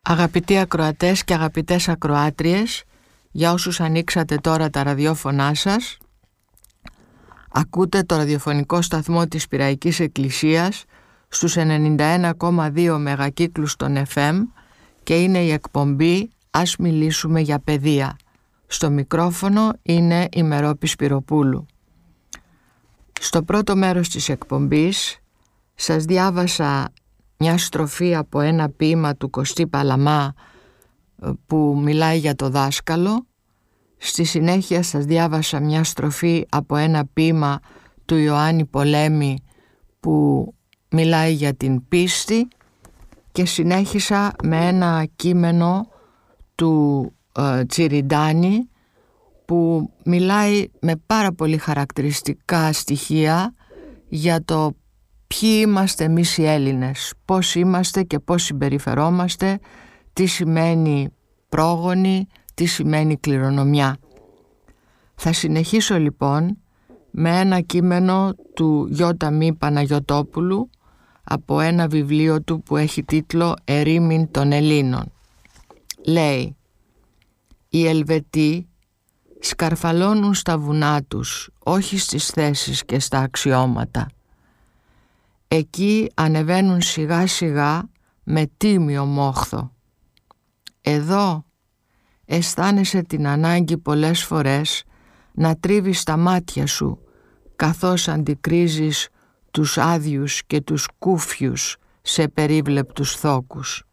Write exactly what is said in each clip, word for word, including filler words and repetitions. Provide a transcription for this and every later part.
Αγαπητοί ακροατές και αγαπητές ακροάτριες, για όσους ανοίξατε τώρα τα ραδιόφωνά σας, ακούτε το ραδιοφωνικό σταθμό της Πειραϊκής Εκκλησίας στους ενενήντα ένα κόμμα δύο μεγακύκλους των εφ εμ και είναι η εκπομπή «Ας μιλήσουμε για παιδεία». Στο μικρόφωνο είναι η Μερόπη Σπυροπούλου. Στο πρώτο μέρος της εκπομπής σας διάβασα μια στροφή από ένα ποίημα του Κωστή Παλαμά που μιλάει για το δάσκαλο. Στη συνέχεια σας διάβασα μια στροφή από ένα ποίημα του Ιωάννη Πολέμη που μιλάει για την πίστη και συνέχισα με ένα κείμενο του ε, Τσιριντάνη που μιλάει με πάρα πολύ χαρακτηριστικά στοιχεία για το ποιοι είμαστε εμείς οι Έλληνες, πώς είμαστε και πώς συμπεριφερόμαστε, τι σημαίνει πρόγονη, τι σημαίνει κληρονομιά. Θα συνεχίσω λοιπόν με ένα κείμενο του Γιώτα Μη Παναγιωτόπουλου από ένα βιβλίο του που έχει τίτλο «Ερήμην των Ελλήνων». Λέει: «Οι Ελβετοί σκαρφαλώνουν στα βουνά τους, όχι στις θέσεις και στα αξιώματα. Εκεί ανεβαίνουν σιγά σιγά με τίμιο μόχθο. Εδώ αισθάνεσαι την ανάγκη πολλές φορές να τρίβεις τα μάτια σου καθώς αντικρίζεις τους άδειους και τους κούφιους σε περίβλεπτους θόκους.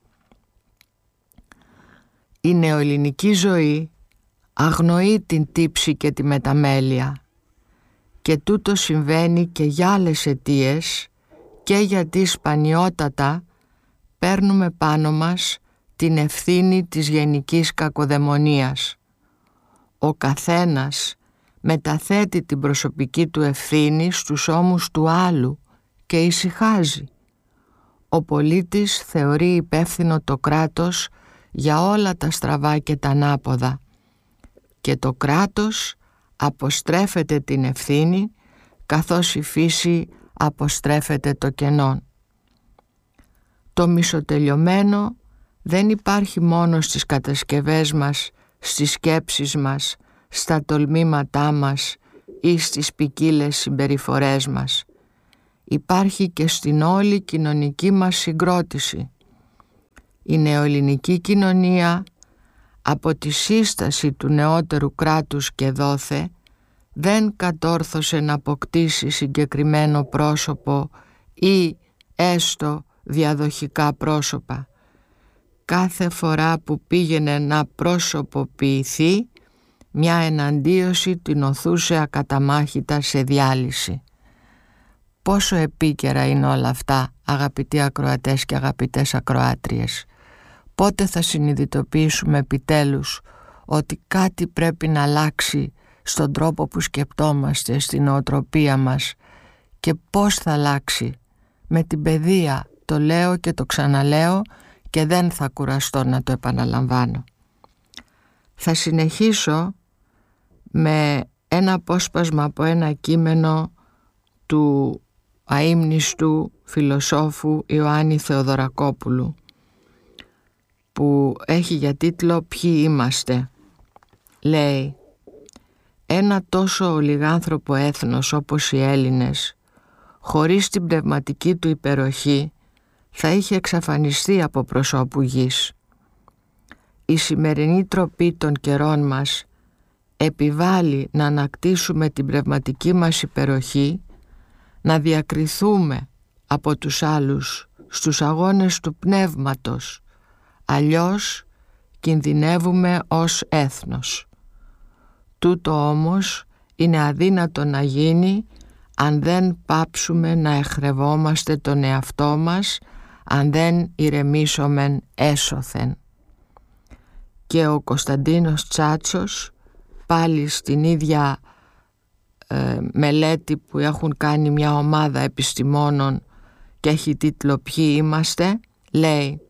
Η νεοελληνική ζωή αγνοεί την τύψη και τη μεταμέλεια και τούτο συμβαίνει και για άλλες αιτίες και γιατί σπανιότατα παίρνουμε πάνω μας την ευθύνη της γενικής κακοδαιμονίας. Ο καθένας μεταθέτει την προσωπική του ευθύνη στους ώμους του άλλου και ησυχάζει. Ο πολίτης θεωρεί υπεύθυνο το κράτος για όλα τα στραβά και τα ανάποδα και το κράτος αποστρέφεται την ευθύνη καθώς η φύση αποστρέφεται το κενόν. Το μισοτελειωμένο δεν υπάρχει μόνο στις κατασκευές μας, στις σκέψεις μας, στα τολμήματά μας ή στις ποικίλες συμπεριφορές μας. Υπάρχει και στην όλη κοινωνική μας συγκρότηση. Η νεοελληνική κοινωνία από τη σύσταση του νεότερου κράτους και δόθε δεν κατόρθωσε να αποκτήσει συγκεκριμένο πρόσωπο ή έστω διαδοχικά πρόσωπα. Κάθε φορά που πήγαινε να προσωποποιηθεί, μια εναντίωση την οθούσε ακαταμάχητα σε διάλυση. Πόσο επίκαιρα είναι όλα αυτά, αγαπητοί ακροατές και αγαπητές ακροάτριες. Πότε θα συνειδητοποιήσουμε επιτέλους ότι κάτι πρέπει να αλλάξει στον τρόπο που σκεπτόμαστε, στην νοοτροπία μας, και πώς θα αλλάξει? Με την παιδεία. Το λέω και το ξαναλέω και δεν θα κουραστώ να το επαναλαμβάνω. Θα συνεχίσω με ένα απόσπασμα από ένα κείμενο του αείμνηστου φιλοσόφου Ιωάννη Θεοδωρακόπουλου που έχει για τίτλο «Ποιοι είμαστε». Λέει: «Ένα τόσο ολιγάνθρωπο έθνος όπως οι Έλληνες, χωρίς την πνευματική του υπεροχή, θα είχε εξαφανιστεί από προσώπου γης. Η σημερινή τροπή των καιρών μας επιβάλλει να ανακτήσουμε την πνευματική μας υπεροχή, να διακριθούμε από τους άλλους στους αγώνες του πνεύματος, αλλιώς κινδυνεύουμε ως έθνος. Τούτο όμως είναι αδύνατο να γίνει αν δεν πάψουμε να εχρευόμαστε τον εαυτό μας, αν δεν ηρεμήσομεν έσωθεν». Και ο Κωνσταντίνος Τσάτσος, πάλι στην ίδια ε, μελέτη που έχουν κάνει μια ομάδα επιστημόνων και έχει τίτλο «Ποιοι είμαστε», λέει: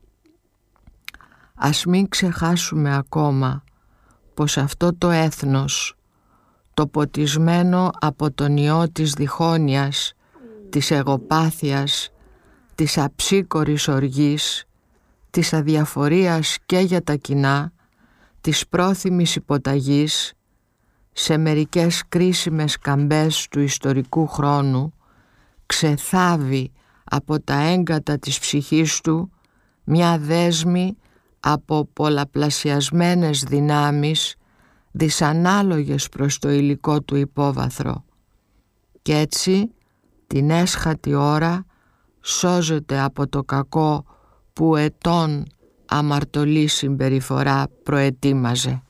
«Ας μην ξεχάσουμε ακόμα πως αυτό το έθνος, το ποτισμένο από τον ιό της διχόνοιας, της εγωπάθειας, της αψίκορης οργής, της αδιαφορίας και για τα κοινά, της πρόθυμης υποταγής σε μερικές κρίσιμες καμπές του ιστορικού χρόνου, ξεθάβει από τα έγκατα της ψυχής του μια δέσμη από πολλαπλασιασμένες δυνάμεις δυσανάλογες προς το υλικό του υπόβαθρο, κι έτσι την έσχατη ώρα σώζεται από το κακό που ετών αμαρτωλή συμπεριφορά προετοίμαζε.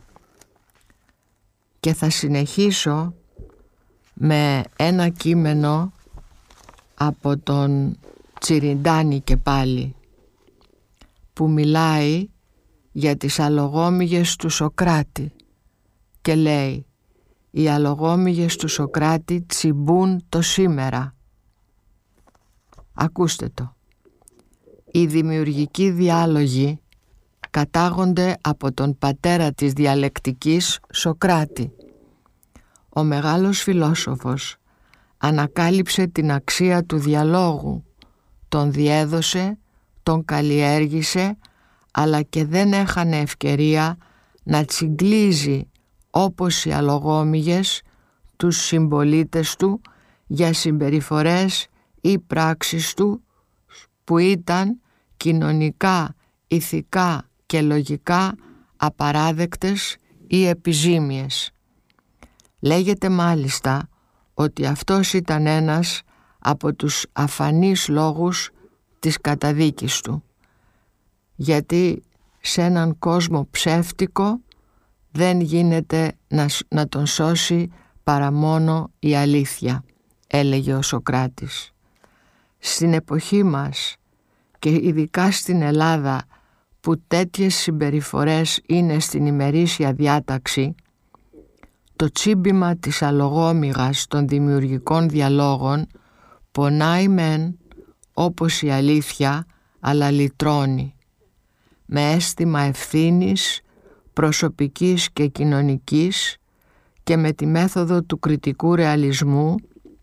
Και θα συνεχίσω με ένα κείμενο από τον Τσιριντάνη και πάλι, που μιλάει για τις αλογόμυγες του Σοκράτη και λέει: οι αλογόμυγες του Σοκράτη τσιμπούν το σήμερα. Ακούστε το. Οι δημιουργικοί διάλογοι κατάγονται από τον πατέρα της διαλεκτικής, Σοκράτη. Ο μεγάλος φιλόσοφος ανακάλυψε την αξία του διαλόγου, τον διέδωσε, τον καλλιέργησε, αλλά και δεν έχανε ευκαιρία να τσιγκλίζει όπως οι αλογόμυγες τους συμπολίτες του για συμπεριφορές ή πράξεις του που ήταν κοινωνικά, ηθικά και λογικά απαράδεκτες ή επιζήμιες. Λέγεται μάλιστα ότι αυτός ήταν ένας από τους αφανείς λόγους της καταδίκης του, γιατί σε έναν κόσμο ψεύτικο δεν γίνεται να, να τον σώσει παρά μόνο η αλήθεια, έλεγε ο Σοκράτης. Στην εποχή μας και ειδικά στην Ελλάδα, που τέτοιες συμπεριφορές είναι στην ημερήσια διάταξη, το τσίμπημα της αλογόμυγας των δημιουργικών διαλόγων πονάει μεν όπως η αλήθεια, αλλά λυτρώνει. Με αίσθημα ευθύνης προσωπικής και κοινωνικής και με τη μέθοδο του κριτικού ρεαλισμού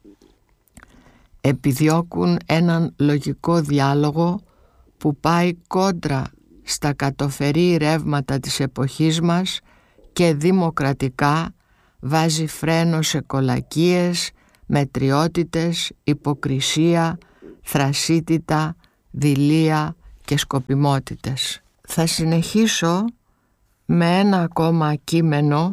επιδιώκουν έναν λογικό διάλογο που πάει κόντρα στα κατοφερή ρεύματα της εποχής μας και δημοκρατικά βάζει φρένο σε κολακίες, μετριότητες, υποκρισία, θρασίτητα, δειλία και σκοπιμότητες. Θα συνεχίσω με ένα ακόμα κείμενο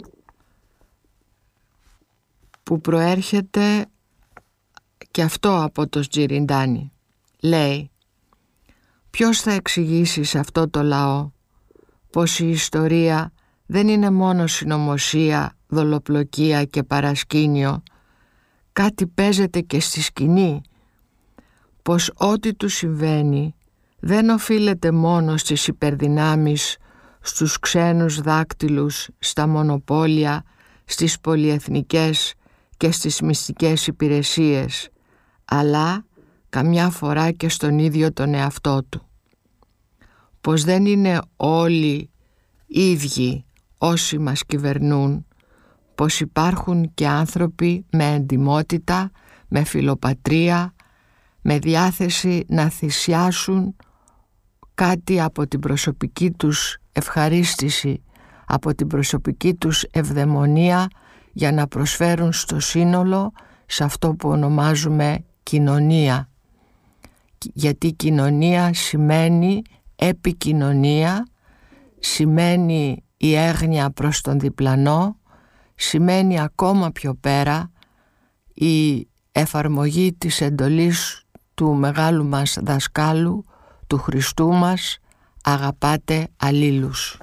που προέρχεται και αυτό από το Τσιριντάνη. Λέει: ποιος θα εξηγήσει σε αυτό το λαό πως η ιστορία δεν είναι μόνο συνωμοσία, δολοπλοκία και παρασκήνιο, κάτι παίζεται και στη σκηνή, πως ό,τι του συμβαίνει δεν οφείλεται μόνο στις υπερδυνάμεις, στους ξένους δάκτυλους, στα μονοπόλια, στις πολυεθνικές και στις μυστικές υπηρεσίες, αλλά καμιά φορά και στον ίδιο τον εαυτό του. Πως δεν είναι όλοι ίδιοι όσοι μας κυβερνούν, πως υπάρχουν και άνθρωποι με εντιμότητα, με φιλοπατρία, με διάθεση να θυσιάσουν κάτι από την προσωπική τους ευχαρίστηση, από την προσωπική τους ευδαιμονία, για να προσφέρουν στο σύνολο, σε αυτό που ονομάζουμε κοινωνία. Γιατί κοινωνία σημαίνει επικοινωνία, σημαίνει η έγνοια προς τον διπλανό, σημαίνει ακόμα πιο πέρα η εφαρμογή της εντολής του μεγάλου μας δασκάλου, του Χριστού μας, αγαπάτε αλλήλους.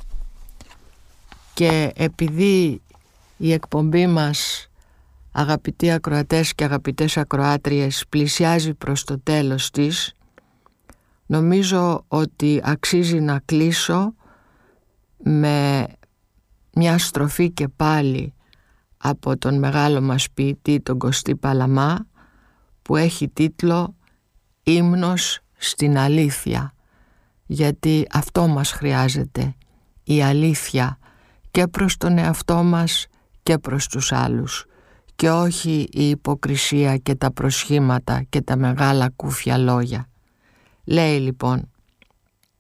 Και επειδή η εκπομπή μας, αγαπητοί ακροατές και αγαπητές ακροάτριες, πλησιάζει προς το τέλος της, νομίζω ότι αξίζει να κλείσω με μια στροφή και πάλι από τον μεγάλο μας ποιητή, τον Κωστή Παλαμά, που έχει τίτλο «Ύμνος στην αλήθεια», γιατί αυτό μας χρειάζεται, η αλήθεια, και προς τον εαυτό μας και προς τους άλλους, και όχι η υποκρισία και τα προσχήματα και τα μεγάλα κούφια λόγια. Λέει λοιπόν: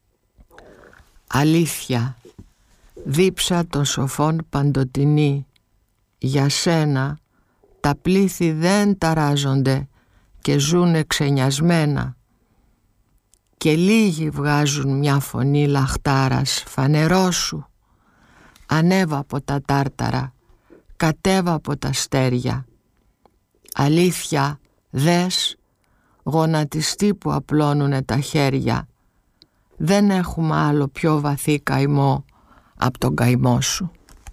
Αλήθεια, δίψα των σοφών παντοτινή, για σένα τα πλήθη δεν ταράζονται και ζουνε ξενιασμένα, και λίγοι βγάζουν μια φωνή λαχτάρας. Φανερώσου, ανέβα από τα τάρταρα, κατέβα από τα στέρια. Αλήθεια, δες, γονατιστοί που απλώνουνε τα χέρια. Δεν έχουμε άλλο πιο βαθύ καημό από τον καημό σου.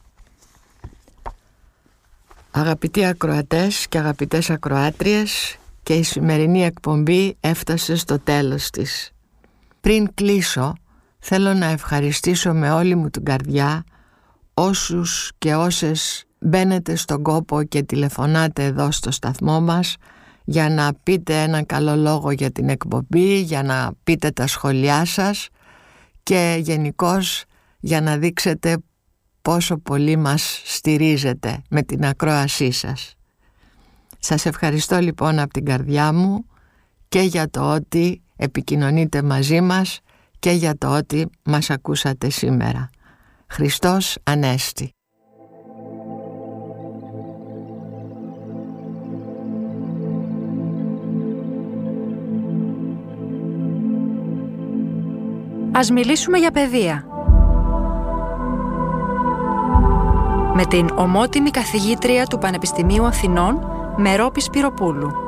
Αγαπητοί ακροατές και αγαπητές ακροάτριες, και η σημερινή εκπομπή έφτασε στο τέλος της. Πριν κλείσω, θέλω να ευχαριστήσω με όλη μου την καρδιά όσους και όσες μπαίνετε στον κόπο και τηλεφωνάτε εδώ στο σταθμό μας για να πείτε έναν καλό λόγο για την εκπομπή, για να πείτε τα σχόλιά σας και γενικώς για να δείξετε πόσο πολύ μας στηρίζετε με την ακρόασή σας. Σας ευχαριστώ λοιπόν από την καρδιά μου και για το ότι επικοινωνείτε μαζί μας και για το ότι μας ακούσατε σήμερα. Χριστός Ανέστη. Ας μιλήσουμε για παιδεία. Με την ομότιμη καθηγήτρια του Πανεπιστημίου Αθηνών, Μερόπη Σπυροπούλου.